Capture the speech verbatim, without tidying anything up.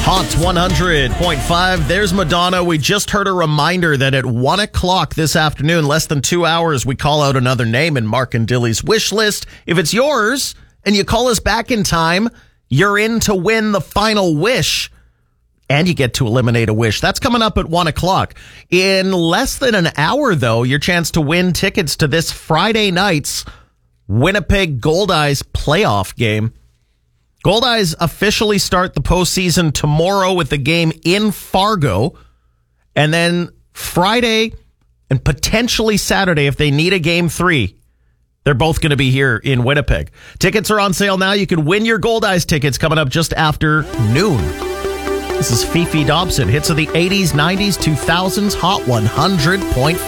Hot one hundred point five. There's Madonna. We just heard a reminder that at one o'clock this afternoon, less than two hours, we call out another name in Mark and Dilly's wish list. If it's yours and you call us back in time, you're in to win the final wish. And you get to eliminate a wish. That's coming up at one o'clock. In less than an hour, though, your chance to win tickets to this Friday night's Winnipeg Goldeyes playoff game. Goldeyes officially start the postseason tomorrow with the game in Fargo. And then Friday and potentially Saturday, if they need a game three, they're both going to be here in Winnipeg. Tickets are on sale now. You can win your Goldeyes tickets coming up just after noon. This is Fifi Dobson. Hits of the eighties, nineties, two thousands, Hot one hundred point five.